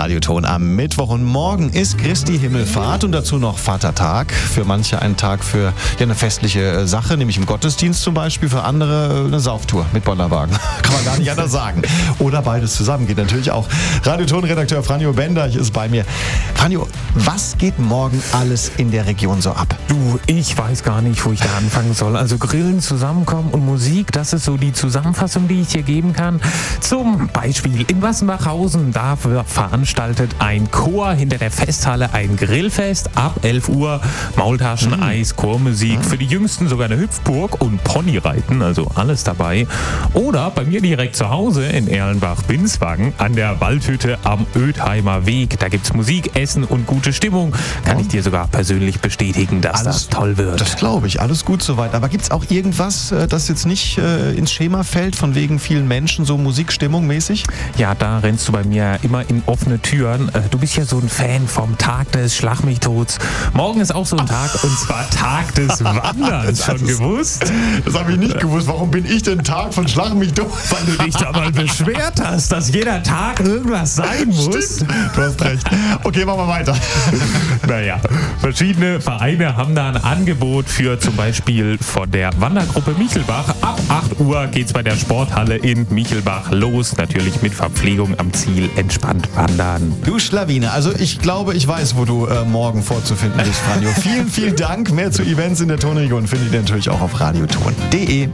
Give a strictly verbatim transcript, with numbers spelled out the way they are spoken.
Radioton am Mittwoch und morgen ist Christi Himmelfahrt und dazu noch Vatertag. Für manche ein Tag für ja, eine festliche Sache, nämlich im Gottesdienst zum Beispiel, für andere eine Sauftour mit Bollerwagen. Kann man gar nicht anders sagen. Oder beides zusammen geht natürlich auch. Radioton-Redakteur Franjo Benderch ist bei mir. Franjo, was geht morgen alles in der Region so ab? Du, ich weiß gar nicht, wo ich da anfangen soll. Also Grillen, Zusammenkommen und Musik, das ist so die Zusammenfassung, die ich hier geben kann. Zum Beispiel in Wassenbachhausen, da veranstaltet ein Chor hinter der Festhalle ein Grillfest ab elf Uhr. Maultaschen, mhm. Eis, Chormusik, mhm. für die Jüngsten sogar eine Hüpfburg und Ponyreiten, also alles dabei. Oder bei mir direkt zu Hause in Erlenbach-Binswagen an der Waldhütte am Ödheimer Weg. Da gibt's Musik, Essen und gute Stimmung. Kann ich dir sogar persönlich bestätigen, dass alles, das toll wird. Das glaube ich, alles gut soweit. Aber gibt's auch irgendwas, das jetzt nicht äh, ins Schema fällt, von wegen vielen Menschen, so Musikstimmung mäßig? Ja, da rennst du bei mir immer in offene Türen. Du bist ja so ein Fan vom Tag des Schlag mich tots. Morgen ist auch so ein Tag, und zwar Tag des Wanderns. Schon gewusst? Das habe ich nicht gewusst. Warum bin ich denn Tag von Schlag mich tot? Weil du dich da mal beschwert hast, dass jeder Tag irgendwas sein muss. Stimmt. Du hast recht. Okay, machen wir weiter. Naja, verschiedene Vereine haben da ein Angebot für zum Beispiel von der Wandergruppe Michelbach. Ab acht Uhr geht's bei der Sporthalle in Michelbach los. Natürlich mit Verpflegung am Ziel, entspannt wandern. Du Schlawine, also ich glaube, ich weiß, wo du äh, morgen vorzufinden bist, Franjo. Vielen, vielen Dank. Mehr zu Events in der Tonregion findet ihr natürlich auch auf radioton punkt de.